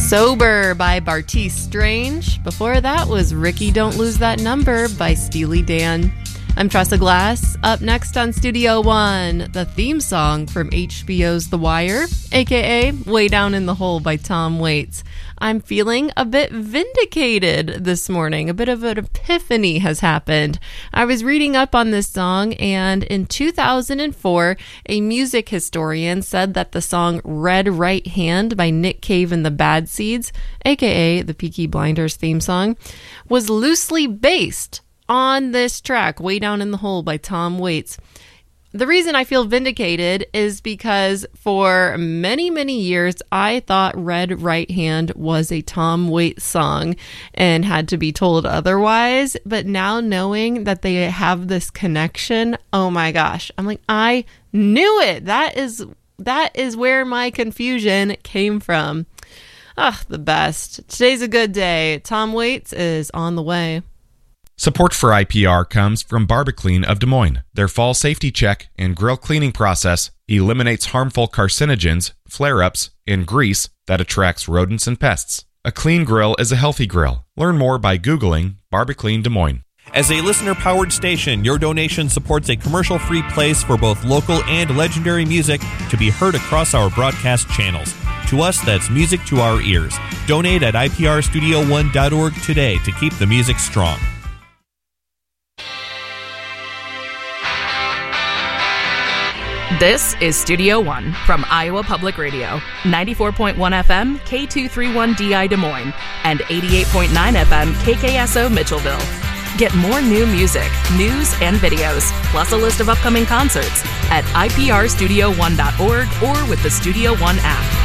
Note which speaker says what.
Speaker 1: Sober by Bartees Strange. Before that was Ricky Don't Lose That Number by Steely Dan. I'm Tressa Glass. Up next on Studio One, the theme song from HBO's The Wire, aka Way Down in the Hole by Tom Waits. I'm feeling a bit vindicated this morning. A bit of an epiphany has happened. I was reading up on this song, and in 2004, a music historian said that the song Red Right Hand by Nick Cave and the Bad Seeds, aka the Peaky Blinders theme song, was loosely based on this track, Way Down in the Hole by Tom Waits. The reason I feel vindicated is because for many, many years, I thought Red Right Hand was a Tom Waits song and had to be told otherwise. But now knowing that they have this connection, oh my gosh, I'm like, I knew it. That is where my confusion came from. Ah, the best. Today's a good day. Tom Waits is on the way.
Speaker 2: Support for IPR comes from Barbaclean of Des Moines. Their fall safety check and grill cleaning process eliminates harmful carcinogens, flare-ups, and grease that attracts rodents and pests. A clean grill is a healthy grill. Learn more by Googling Barbaclean Des Moines.
Speaker 3: As a listener-powered station, your donation supports a commercial-free place for both local and legendary music to be heard across our broadcast channels. To us, that's music to our ears. Donate at iprstudio1.org today to keep the music strong.
Speaker 4: This is Studio One from Iowa Public Radio, 94.1 FM, K231DI Des Moines, and 88.9 FM, KKSO Mitchellville. Get more new music, news, and videos, plus a list of upcoming concerts at iprstudio1.org or with the Studio One app.